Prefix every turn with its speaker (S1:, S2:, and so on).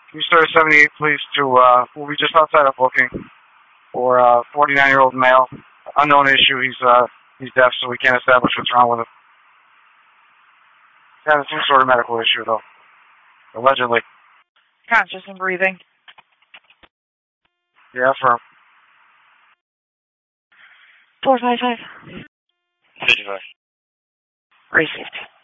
S1: We started 78 police to, we'll be just outside of booking for a 49-year-old male. Unknown issue, he's deaf, so we can't establish what's wrong with him. He's having some sort of medical issue, though. Allegedly.
S2: Conscious and breathing.
S1: Yeah, firm.
S2: 455.
S3: 55.
S2: Received.